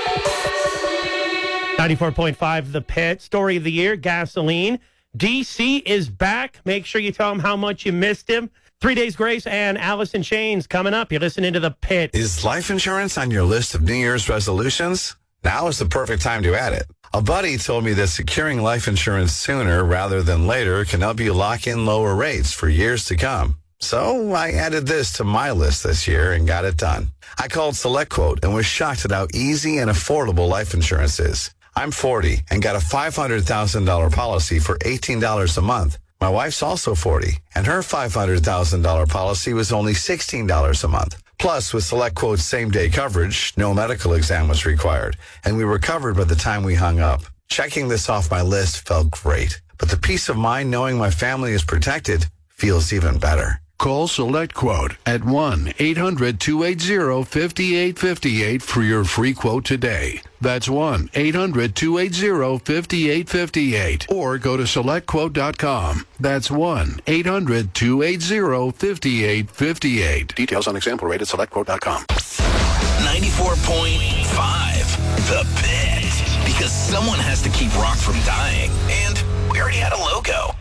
.5 The Pit. Story of the year, gasoline. DC is back. Make sure you tell him how much you missed him. 3 Days Grace and Alice in Chains coming up. You're listening to The Pit. Is life insurance on your list of New Year's resolutions? Now is the perfect time to add it. A buddy told me that securing life insurance sooner rather than later can help you lock in lower rates for years to come. So I added this to my list this year and got it done. I called SelectQuote and was shocked at how easy and affordable life insurance is. I'm 40 and got a $500,000 policy for $18 a month. My wife's also 40, and her $500,000 policy was only $16 a month. Plus, with SelectQuote's same-day coverage, no medical exam was required, and we were covered by the time we hung up. Checking this off my list felt great, but the peace of mind knowing my family is protected feels even better. Call SelectQuote at 1-800-280-5858 for your free quote today. That's 1-800-280-5858. Or go to SelectQuote.com. That's 1-800-280-5858. Details on example rate at SelectQuote.com. 94.5 The Pit. Because someone has to keep rock from dying. And we already had a logo.